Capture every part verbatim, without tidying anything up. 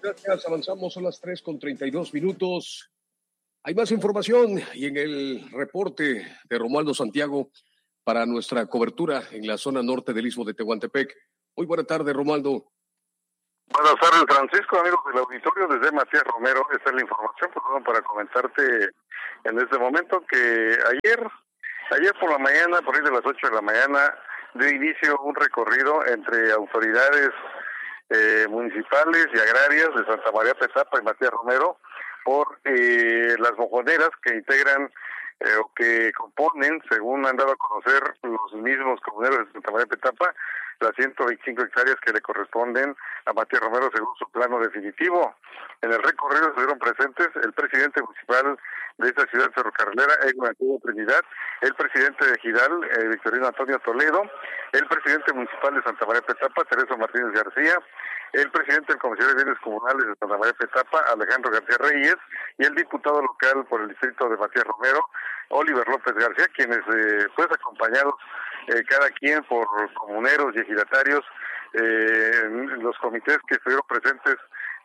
gracias. Avanzamos, son las tres con treinta y dos minutos. Hay más información y en el reporte de Romualdo Santiago para nuestra cobertura en la zona norte del Istmo de Tehuantepec. Muy buena tarde, Romualdo. Buenas tardes, Francisco, amigos del auditorio, desde Matías Romero. Esta es la información, pues, bueno, para comentarte en este momento que ayer, ayer por la mañana, por ahí de las ocho de la mañana, dio inicio un recorrido entre autoridades eh, municipales y agrarias de Santa María Petapa y Matías Romero por eh, las mojoneras que integran eh, o que componen, según han dado a conocer los mismos comuneros de Santa María Petapa, las ciento veinticinco hectáreas que le corresponden a Matías Romero según su plano definitivo. En el recorrido estuvieron presentes el presidente municipal de esta ciudad ferrocarrilera, Edwin Antonio Trinidad, el presidente de Gidal, eh, Victorino Antonio Toledo, el presidente municipal de Santa María Petapa, Teresa Martínez García, el presidente del Comisión de Bienes Comunales de Santa María Petapa, Alejandro García Reyes, y el diputado local por el distrito de Matías Romero, Oliver López García, quienes, eh, pues, acompañados eh, cada quien por comuneros y ejidatarios, eh, los comités que estuvieron presentes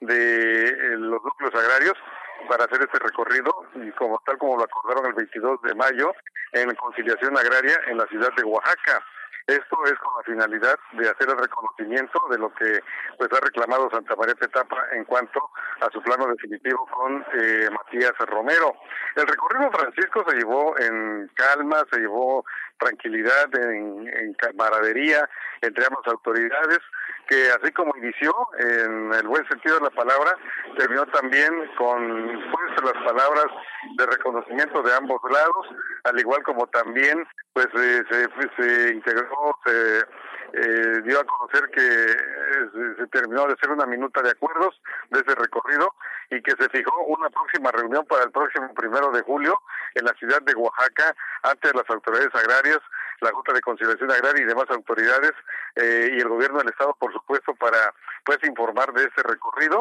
de eh, los núcleos agrarios para hacer este recorrido, y como tal como lo acordaron el veintidós de mayo en conciliación agraria en la ciudad de Oaxaca. Esto es con la finalidad de hacer el reconocimiento de lo que pues ha reclamado Santa María Petapa en cuanto a su plano definitivo con eh, Matías Romero. El recorrido, Francisco, se llevó en calma, se llevó tranquilidad, en, en camaradería entre ambas autoridades, que así como inició en el buen sentido de la palabra, terminó también con pues las palabras de reconocimiento de ambos lados, al igual como también pues eh, se, se integró, se eh, dio a conocer que eh, se, se terminó de hacer una minuta de acuerdos de ese recorrido y que se fijó una próxima reunión para el próximo primero de julio en la ciudad de Oaxaca ante las autoridades agrarias, la Junta de Conciliación Agraria y demás autoridades eh, y el gobierno del estado, por supuesto, para pues informar de ese recorrido,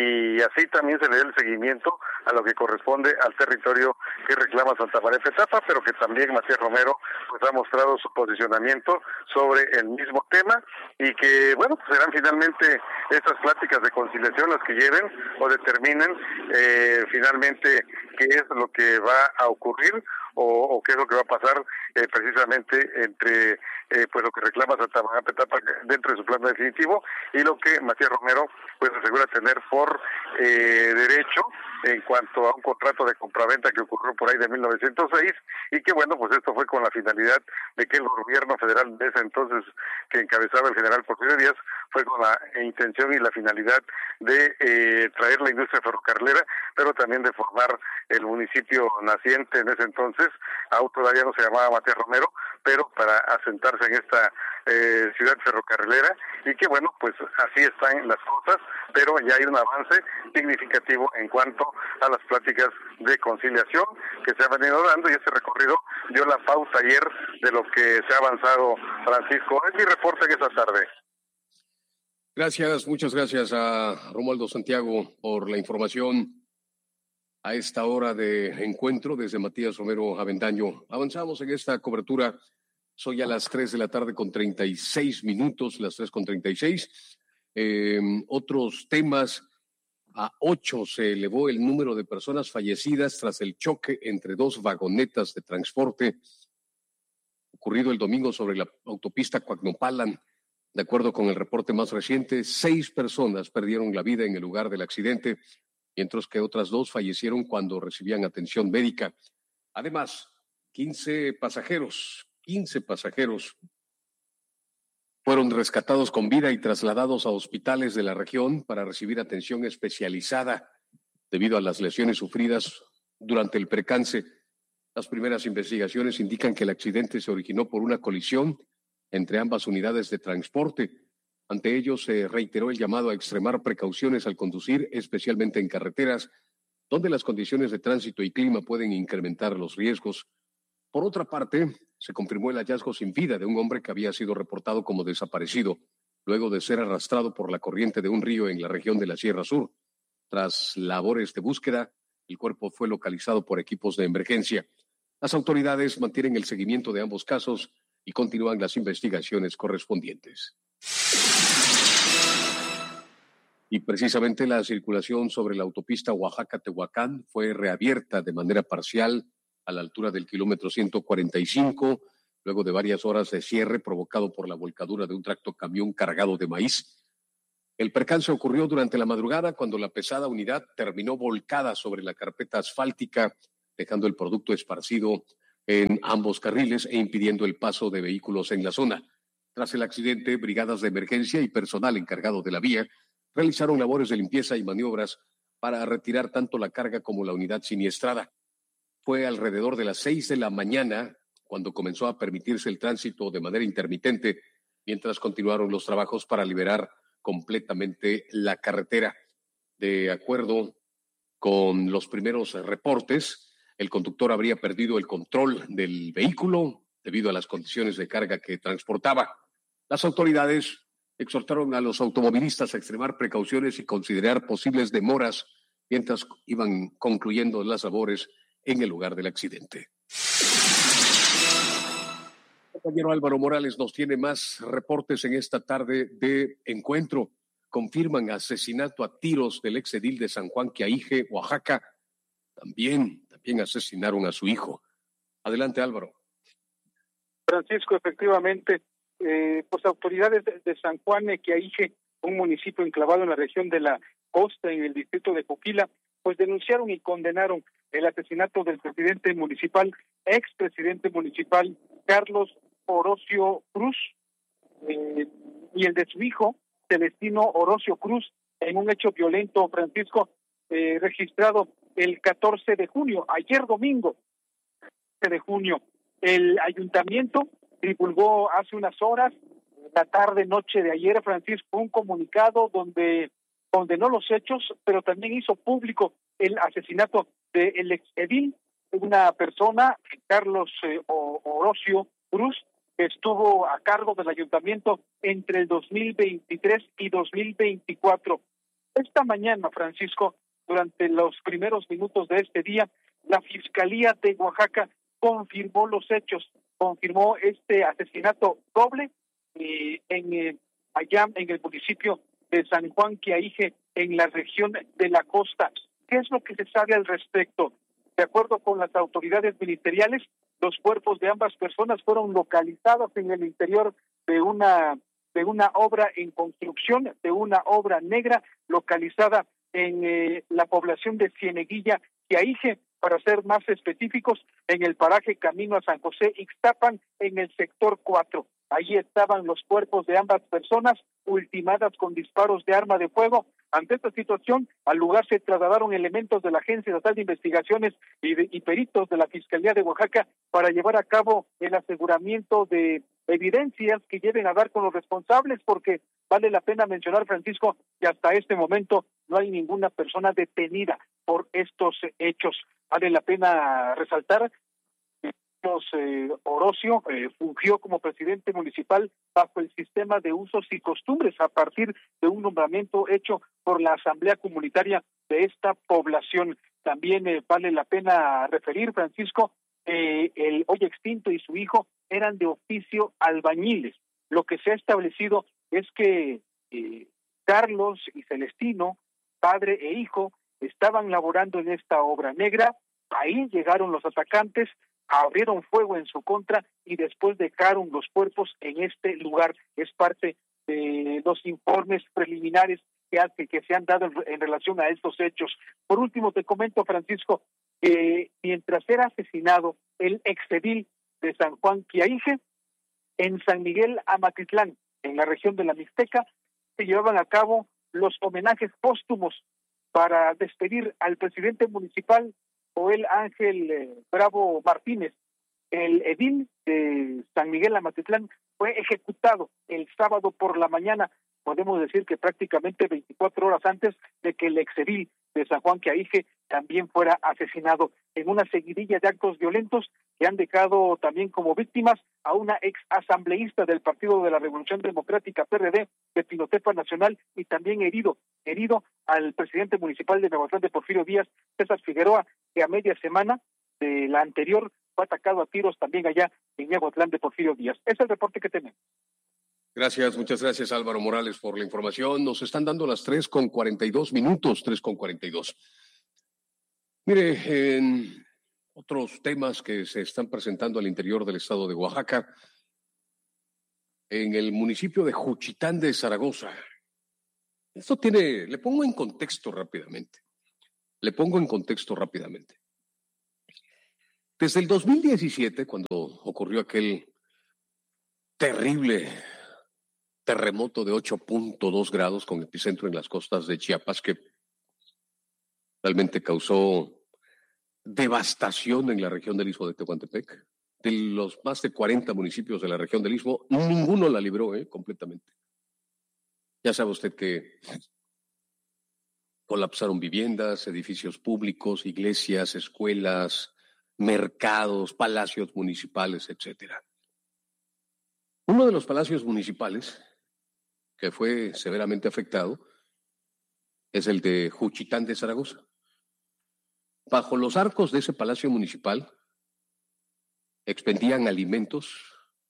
y así también se le dé el seguimiento a lo que corresponde al territorio que reclama Santa María Petapa, pero que también Matías Romero pues ha mostrado su posicionamiento sobre el mismo tema, y que bueno, pues serán finalmente estas pláticas de conciliación las que lleven o determinen eh, finalmente qué es lo que va a ocurrir o, o qué es lo que va a pasar eh, precisamente entre eh, pues lo que reclama Santa María Petapa dentro de su plan definitivo y lo que Matías Romero pues asegura tener por eh, derecho en cuanto a un contrato de compraventa que ocurrió por ahí de mil novecientos seis, y que bueno, pues esto fue con la finalidad de que el gobierno federal de ese entonces que encabezaba el general Porfirio Díaz fue con la intención y la finalidad de eh, traer la industria ferrocarrilera, pero también de formar el municipio naciente en ese entonces, aún todavía no se llamaba Matías Romero, pero para asentarse en esta eh, ciudad ferrocarrilera, y que bueno, pues así están las cosas, pero ya hay un avance significativo en cuanto a las pláticas de conciliación que se han venido dando, y este recorrido dio la pauta ayer de lo que se ha avanzado, Francisco. Es mi reporte en esta tarde. Gracias, muchas gracias a Romualdo Santiago por la información a esta hora de encuentro desde Matías Romero Avendaño. Avanzamos en esta cobertura. Soy a las tres de la tarde con treinta y seis minutos, las tres con treinta y seis. Eh, otros temas. A ocho se elevó el número de personas fallecidas tras el choque entre dos vagonetas de transporte ocurrido el domingo sobre la autopista Coacnopalan. De acuerdo con el reporte más reciente, seis personas perdieron la vida en el lugar del accidente, mientras que otras dos fallecieron cuando recibían atención médica. Además, quince pasajeros, quince pasajeros fueron rescatados con vida y trasladados a hospitales de la región para recibir atención especializada debido a las lesiones sufridas durante el percance. Las primeras investigaciones indican que el accidente se originó por una colisión entre ambas unidades de transporte. Ante ello, se reiteró el llamado a extremar precauciones al conducir, especialmente en carreteras, donde las condiciones de tránsito y clima pueden incrementar los riesgos. Por otra parte, se confirmó el hallazgo sin vida de un hombre que había sido reportado como desaparecido, luego de ser arrastrado por la corriente de un río en la región de la Sierra Sur. Tras labores de búsqueda, el cuerpo fue localizado por equipos de emergencia. Las autoridades mantienen el seguimiento de ambos casos y continúan las investigaciones correspondientes. Y precisamente la circulación sobre la autopista Oaxaca-Tehuacán fue reabierta de manera parcial a la altura del kilómetro ciento cuarenta y cinco, luego de varias horas de cierre provocado por la volcadura de un tractocamión cargado de maíz. El percance ocurrió durante la madrugada cuando la pesada unidad terminó volcada sobre la carpeta asfáltica, dejando el producto esparcido en ambos carriles e impidiendo el paso de vehículos en la zona. Tras el accidente, brigadas de emergencia y personal encargado de la vía realizaron labores de limpieza y maniobras para retirar tanto la carga como la unidad siniestrada. Fue alrededor de las seis de la mañana cuando comenzó a permitirse el tránsito de manera intermitente, mientras continuaron los trabajos para liberar completamente la carretera. De acuerdo con los primeros reportes, el conductor habría perdido el control del vehículo debido a las condiciones de carga que transportaba. Las autoridades exhortaron a los automovilistas a extremar precauciones y considerar posibles demoras mientras iban concluyendo las labores en el lugar del accidente. El compañero Álvaro Morales nos tiene más reportes en esta tarde de encuentro. Confirman asesinato a tiros del exedil de San Juan Quiaije, Oaxaca. También, también asesinaron a su hijo. Adelante, Álvaro. Francisco, efectivamente, eh, pues autoridades de, de San Juan Quiaije, un municipio enclavado en la región de la costa, en el distrito de Coquila, pues denunciaron y condenaron el asesinato del presidente municipal, expresidente municipal, Carlos Orocio Cruz, eh, y el de su hijo, Celestino Orocio Cruz, en un hecho violento, Francisco, eh, registrado el catorce de junio, ayer domingo, catorce de junio. El ayuntamiento divulgó hace unas horas, la tarde, noche de ayer, Francisco, un comunicado donde condenó los hechos, pero también hizo público el asesinato del ex edil, una persona, Carlos eh, Orocio Cruz, que estuvo a cargo del ayuntamiento entre el dos mil veintitrés y dos mil veinticuatro. Esta mañana, Francisco, durante los primeros minutos de este día, la Fiscalía de Oaxaca confirmó los hechos, confirmó este asesinato doble eh, en eh, allá en el municipio de San Juan Quiaije, en la región de la costa. ¿Qué es lo que se sabe al respecto? De acuerdo con las autoridades ministeriales, los cuerpos de ambas personas fueron localizados en el interior de una de una obra en construcción, de una obra negra localizada en eh, la población de Cieneguilla, Quiaije, para ser más específicos, en el paraje Camino a San José Ixtapan, en el sector cuatro. Allí estaban los cuerpos de ambas personas, ultimadas con disparos de arma de fuego. Ante esta situación, al lugar se trasladaron elementos de la Agencia Estatal de Investigaciones y, de, y peritos de la Fiscalía de Oaxaca para llevar a cabo el aseguramiento de evidencias que lleven a dar con los responsables, porque vale la pena mencionar, Francisco, que hasta este momento no hay ninguna persona detenida por estos hechos. Vale la pena resaltar que eh, Orocio eh, fungió como presidente municipal bajo el sistema de usos y costumbres a partir de un nombramiento hecho por la Asamblea Comunitaria de esta población. También eh, vale la pena referir, Francisco, eh, el hoy extinto y su hijo eran de oficio albañiles. Lo que se ha establecido es que eh, Carlos y Celestino, padre e hijo, estaban laborando en esta obra negra. Ahí llegaron los atacantes, abrieron fuego en su contra y después dejaron los cuerpos en este lugar. Es parte de los informes preliminares que, hace, que se han dado en, en relación a estos hechos. Por último, te comento, Francisco, que mientras era asesinado el exedil de San Juan Quiaije, en San Miguel Amatitlán, en la región de la Mixteca, se llevaban a cabo los homenajes póstumos para despedir al presidente municipal Joel Ángel eh, Bravo Martínez. El edil de San Miguel Amatitlán fue ejecutado el sábado por la mañana, podemos decir que prácticamente veinticuatro horas antes de que el exedil de San Juan Quiaije también fuera asesinado, en una seguidilla de actos violentos que han dejado también como víctimas a una ex asambleísta del Partido de la Revolución Democrática, P R D, de Pinotepa Nacional, y también herido, herido al presidente municipal de Miahuatlán de Porfirio Díaz, César Figueroa, que a media semana de la anterior fue atacado a tiros también allá en Miahuatlán de Porfirio Díaz. Es el reporte que tenemos. Gracias, muchas gracias Álvaro Morales por la información. Nos están dando las tres con cuarenta y dos minutos, tres con cuarenta y dos. Mire, en otros temas que se están presentando al interior del estado de Oaxaca, en el municipio de Juchitán de Zaragoza. Esto tiene, le pongo en contexto rápidamente. Le pongo en contexto rápidamente. Desde el dos mil diecisiete, cuando ocurrió aquel terrible terremoto de ocho punto dos grados con epicentro en las costas de Chiapas, que realmente causó devastación en la región del Istmo de Tehuantepec. De los más de cuarenta municipios de la región del Istmo, ninguno la libró eh, completamente. Ya sabe usted que colapsaron viviendas, edificios públicos, iglesias, escuelas, mercados, palacios municipales, etcétera. Uno de los palacios municipales que fue severamente afectado es el de Juchitán de Zaragoza. Bajo los arcos de ese palacio municipal expendían alimentos,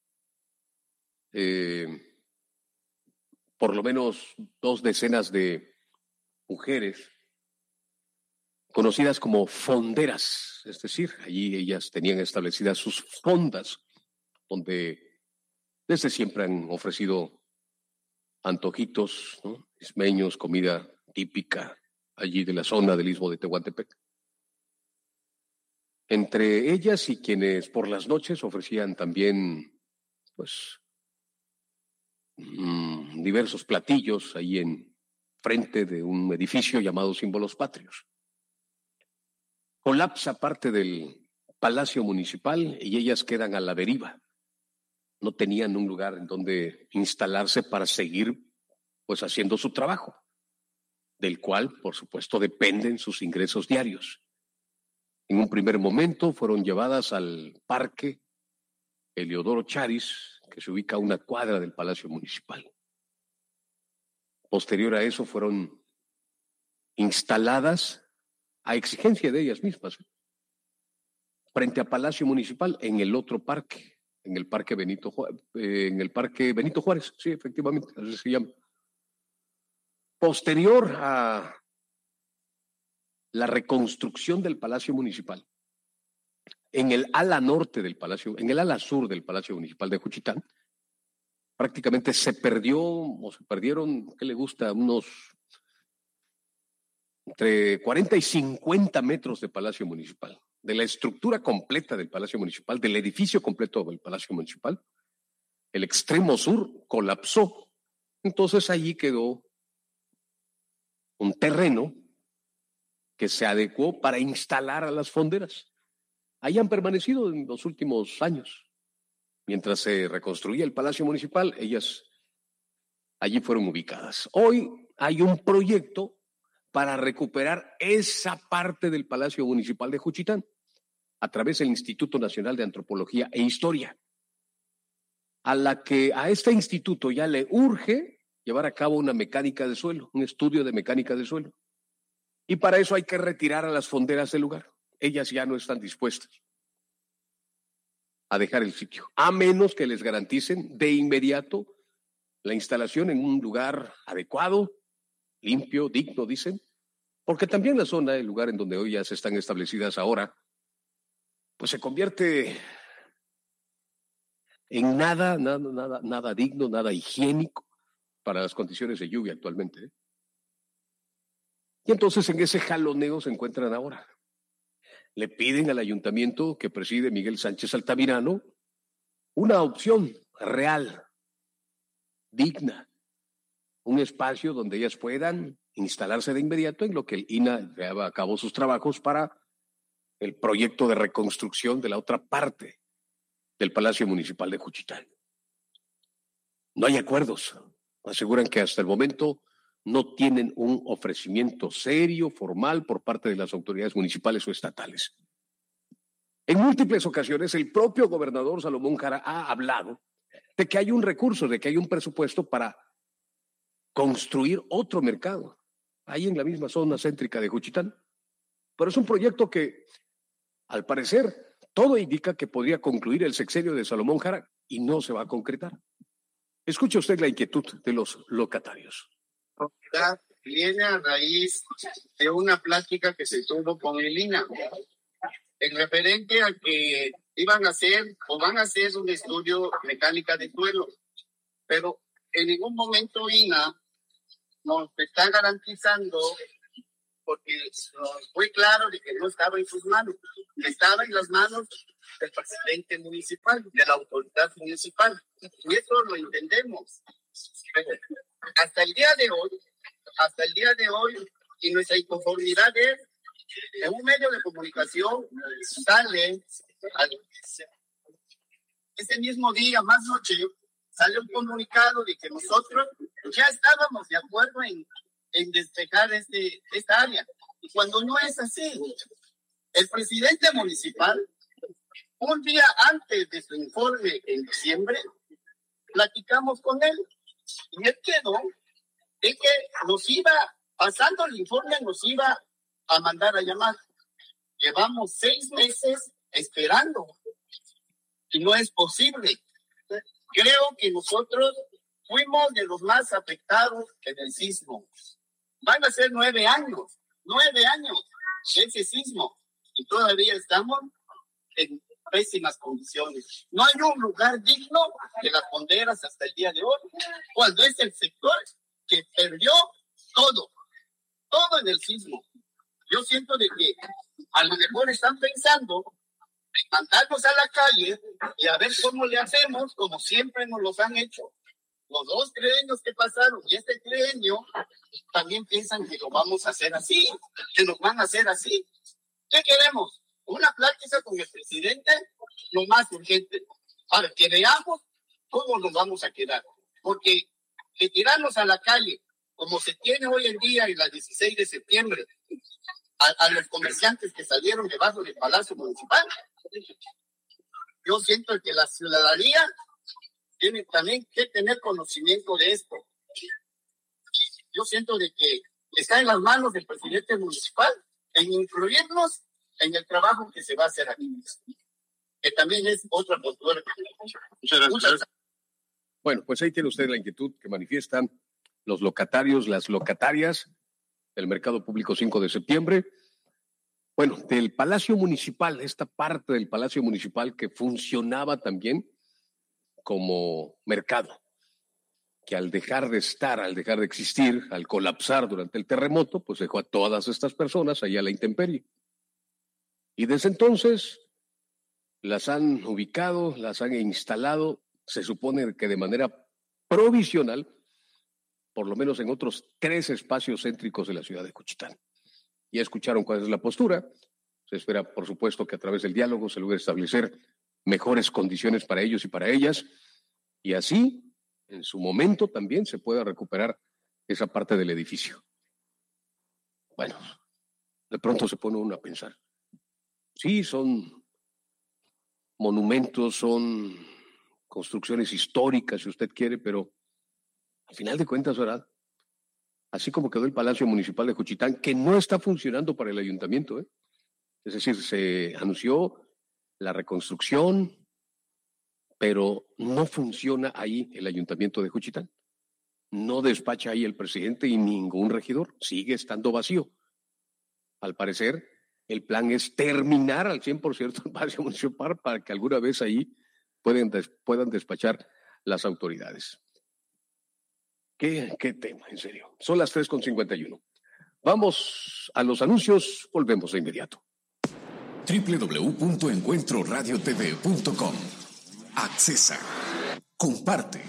eh, por lo menos dos decenas de mujeres conocidas como fonderas, es decir, allí ellas tenían establecidas sus fondas, donde desde siempre han ofrecido antojitos, ¿no? Ismeños, comida típica allí de la zona del Istmo de Tehuantepec. Entre ellas y quienes por las noches ofrecían también, pues, mmm, diversos platillos ahí en frente de un edificio llamado Símbolos Patrios. Colapsa parte del Palacio Municipal y ellas quedan a la deriva. No tenían un lugar en donde instalarse para seguir, pues, haciendo su trabajo, del cual, por supuesto, dependen sus ingresos diarios. En un primer momento fueron llevadas al Parque Eliodoro Charis, que se ubica a una cuadra del Palacio Municipal. Posterior a eso fueron instaladas a exigencia de ellas mismas, frente a Palacio Municipal, en el otro parque, en el Parque Benito Juárez, eh, en el Parque Benito Juárez, sí, efectivamente, así se llama. Posterior a la reconstrucción del Palacio Municipal, en el ala norte del Palacio, en el ala sur del Palacio Municipal de Juchitán, prácticamente se perdió, o se perdieron, ¿qué le gusta? Unos entre cuarenta y cincuenta metros de Palacio Municipal, de la estructura completa del Palacio Municipal, del edificio completo del Palacio Municipal. El extremo sur colapsó. Entonces allí quedó un terreno que se adecuó para instalar a las fonderas. Ahí han permanecido en los últimos años. Mientras se reconstruía el Palacio Municipal, ellas allí fueron ubicadas. Hoy hay un proyecto para recuperar esa parte del Palacio Municipal de Juchitán a través del Instituto Nacional de Antropología e Historia, a la que a este instituto ya le urge llevar a cabo una mecánica de suelo, un estudio de mecánica de suelo. Y para eso hay que retirar a las fonderas del lugar. Ellas ya no están dispuestas a dejar el sitio, a menos que les garanticen de inmediato la instalación en un lugar adecuado, limpio, digno, dicen, porque también la zona, el lugar en donde hoy ya se están establecidas ahora, pues se convierte en nada, nada, nada, nada digno, nada higiénico para las condiciones de lluvia actualmente, ¿eh? Y entonces en ese jaloneo se encuentran ahora. Le piden al ayuntamiento que preside Miguel Sánchez Altamirano una opción real, digna, un espacio donde ellas puedan instalarse de inmediato en lo que el I N A lleva a cabo sus trabajos para el proyecto de reconstrucción de la otra parte del Palacio Municipal de Juchitán. No hay acuerdos. Aseguran que hasta el momento no tienen un ofrecimiento serio, formal, por parte de las autoridades municipales o estatales. En múltiples ocasiones, el propio gobernador Salomón Jara ha hablado de que hay un recurso, de que hay un presupuesto para construir otro mercado, ahí en la misma zona céntrica de Juchitán. Pero es un proyecto que, al parecer, todo indica que podría concluir el sexenio de Salomón Jara y no se va a concretar. Escuche usted la inquietud de los locatarios. Viene a raíz de una plática que se tuvo con el I N A en referente a que iban a hacer o van a hacer un estudio mecánica de suelo, pero en ningún momento I N A nos está garantizando, porque fue claro de que no estaba en sus manos, que estaba en las manos del presidente municipal, de la autoridad municipal, y eso lo entendemos. Pero hasta el día de hoy, hasta el día de hoy, y nuestra inconformidad es, en un medio de comunicación sale, al, ese mismo día, más noche, sale un comunicado de que nosotros ya estábamos de acuerdo en, en despejar este, esta área, y cuando no es así, el presidente municipal, un día antes de su informe en diciembre, platicamos con él, y él quedó en que nos iba, pasando el informe, nos iba a mandar a llamar. Llevamos seis meses esperando, y no es posible. Creo que nosotros fuimos de los más afectados en el sismo. Van a ser nueve años, nueve años de ese sismo, y todavía estamos en pésimas condiciones. No hay un lugar digno de las Honderas hasta el día de hoy, cuando es el sector que perdió todo, todo en el sismo. Yo siento de que a lo mejor están pensando en mandarnos a la calle y a ver cómo le hacemos, como siempre nos los han hecho. Los dos trienios que pasaron y este trienio también piensan que lo vamos a hacer así, que nos van a hacer así. ¿Qué queremos? Una plática con el presidente, lo más urgente, para que veamos cómo nos vamos a quedar. Porque que tirarnos a la calle, como se tiene hoy en día en la dieciséis de septiembre, a, a los comerciantes que salieron debajo del Palacio Municipal, yo siento que la ciudadanía tiene también que tener conocimiento de esto. Yo siento de que está en las manos del presidente municipal en incluirnos en el trabajo que se va a hacer aquí, que también es otra postura. Muchas gracias. Muchas gracias. Bueno, pues ahí tiene usted la inquietud que manifiestan los locatarios, las locatarias del Mercado Público cinco de septiembre. Bueno, del Palacio Municipal, esta parte del Palacio Municipal que funcionaba también como mercado, que al dejar de estar, al dejar de existir, al colapsar durante el terremoto, pues dejó a todas estas personas allá a la intemperie. Y desde entonces las han ubicado, las han instalado, se supone que de manera provisional, por lo menos en otros tres espacios céntricos de la ciudad de Juchitán. Ya escucharon cuál es la postura. Se espera, por supuesto, que a través del diálogo se logre establecer mejores condiciones para ellos y para ellas, y así, en su momento, también se pueda recuperar esa parte del edificio. Bueno, de pronto se pone uno a pensar. Sí, son monumentos, son construcciones históricas, si usted quiere, pero al final de cuentas, ¿verdad? Así como quedó el Palacio Municipal de Juchitán, que no está funcionando para el ayuntamiento, ¿eh? Es decir, se anunció la reconstrucción, pero no funciona ahí el ayuntamiento de Juchitán. No despacha ahí el presidente y ningún regidor, sigue estando vacío. Al parecer, el plan es terminar al cien por ciento el Palacio Municipal para que alguna vez ahí puedan, des, puedan despachar las autoridades. ¿Qué, qué tema, en serio? Son las tres con cincuenta y uno. Vamos a los anuncios, volvemos de inmediato. doble u doble u doble u punto encuentro radio t v punto com. Accesa. Comparte.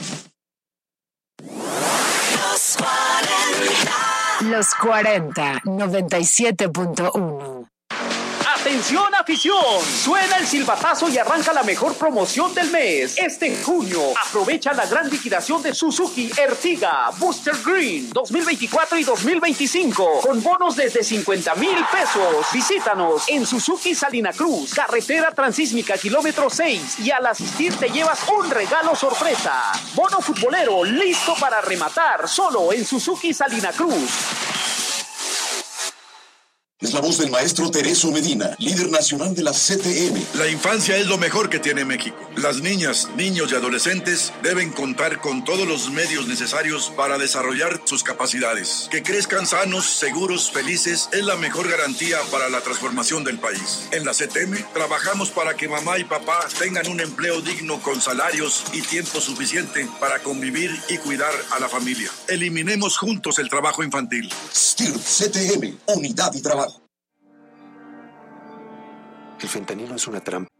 Los cuarenta. Los cuarenta, noventa y siete punto uno. ¡Atención, afición! Suena el silbatazo y arranca la mejor promoción del mes. Este junio, aprovecha la gran liquidación de Suzuki Ertiga Booster Green dos mil veinticuatro y dos mil veinticinco con bonos desde cincuenta mil pesos. Visítanos en Suzuki Salina Cruz, carretera transísmica kilómetro seis, y al asistir te llevas un regalo sorpresa. Bono futbolero listo para rematar, solo en Suzuki Salina Cruz. Es la voz del maestro Tereso Medina, líder nacional de la C T M. La infancia es lo mejor que tiene México. Las niñas, niños y adolescentes deben contar con todos los medios necesarios para desarrollar sus capacidades. Que crezcan sanos, seguros, felices es la mejor garantía para la transformación del país. En la C T M trabajamos para que mamá y papá tengan un empleo digno con salarios y tiempo suficiente para convivir y cuidar a la familia. Eliminemos juntos el trabajo infantil. S T I R P, C T M, unidad y trabajo. El fentanilo es una trampa.